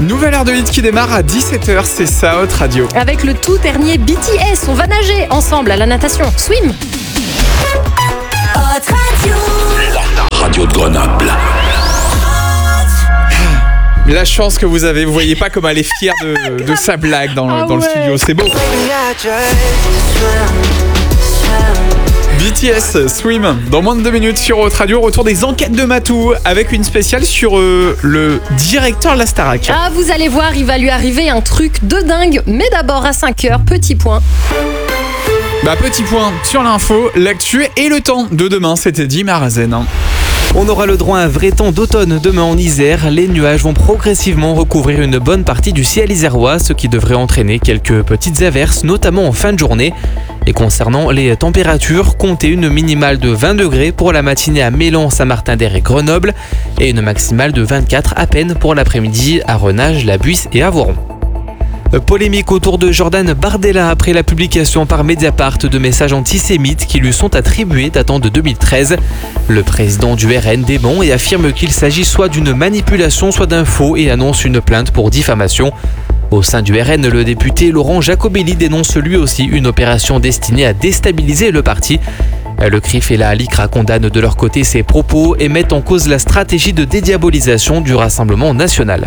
Nouvelle heure de hit qui démarre à 17h, c'est ça, Hot Radio. Avec le tout dernier BTS, on va nager ensemble à la natation. Swim. Hot Radio. La radio de Grenoble. La chance que vous avez, vous voyez pas comme elle est fière de sa blague dans le studio, c'est beau. BTS, Swim, dans moins de 2 minutes sur Hot Radio, retour des enquêtes de Matou avec une spéciale sur le directeur de la Starac. Ah, vous allez voir, il va lui arriver un truc de dingue, mais d'abord à 5h, petit point. Petit point sur l'info, l'actu et le temps de demain, c'était dit Marazen. On aura le droit à un vrai temps d'automne demain en Isère. Les nuages vont progressivement recouvrir une bonne partie du ciel isérois, ce qui devrait entraîner quelques petites averses, notamment en fin de journée. Et concernant les températures, comptez une minimale de 20 degrés pour la matinée à Mélan, Saint-Martin-d'Air et Grenoble, et une maximale de 24 à peine pour l'après-midi à Renage, La Buisse et Avoron. Polémique autour de Jordan Bardella après la publication par Mediapart de messages antisémites qui lui sont attribués datant de 2013. Le président du RN dément et affirme qu'il s'agit soit d'une manipulation, soit d'un faux et annonce une plainte pour diffamation. Au sein du RN, le député Laurent Jacobelli dénonce lui aussi une opération destinée à déstabiliser le parti. Le CRIF et la LICRA condamnent de leur côté ces propos et mettent en cause la stratégie de dédiabolisation du Rassemblement national.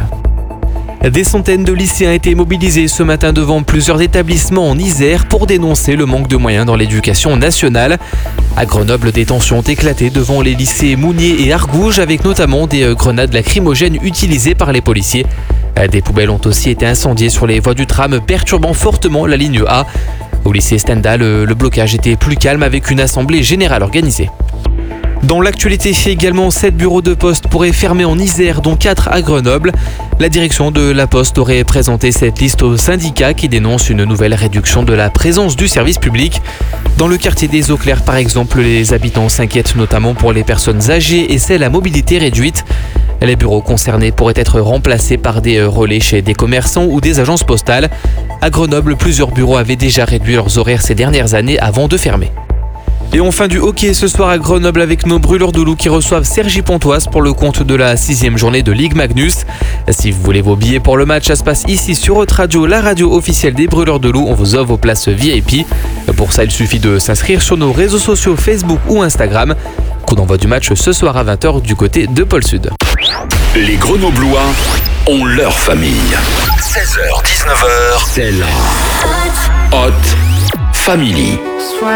Des centaines de lycéens étaient mobilisés ce matin devant plusieurs établissements en Isère pour dénoncer le manque de moyens dans l'éducation nationale. À Grenoble, des tensions ont éclaté devant les lycées Mounier et Argouges avec notamment des grenades lacrymogènes utilisées par les policiers. Des poubelles ont aussi été incendiées sur les voies du tram, perturbant fortement la ligne A. Au lycée Stendhal, le blocage était plus calme avec une assemblée générale organisée. Dans l'actualité, également 7 bureaux de poste pourraient fermer en Isère, dont 4 à Grenoble. La direction de la Poste aurait présenté cette liste aux syndicats qui dénoncent une nouvelle réduction de la présence du service public. Dans le quartier des Eaux Claires, par exemple, les habitants s'inquiètent notamment pour les personnes âgées et celles à mobilité réduite. Les bureaux concernés pourraient être remplacés par des relais chez des commerçants ou des agences postales. À Grenoble, plusieurs bureaux avaient déjà réduit leurs horaires ces dernières années avant de fermer. Et on fin du hockey ce soir à Grenoble avec nos brûleurs de loup qui reçoivent Cergy-Pontoise pour le compte de la 6e journée de Ligue Magnus. Si vous voulez vos billets pour le match, ça se passe ici sur Hot Radio, la radio officielle des brûleurs de loup. On vous offre vos places VIP. Pour ça, il suffit de s'inscrire sur nos réseaux sociaux Facebook ou Instagram. Coup d'envoi du match ce soir à 20h du côté de Pôle Sud. Les Grenoblois ont leur famille. 16h, 19h, c'est la Hot Family.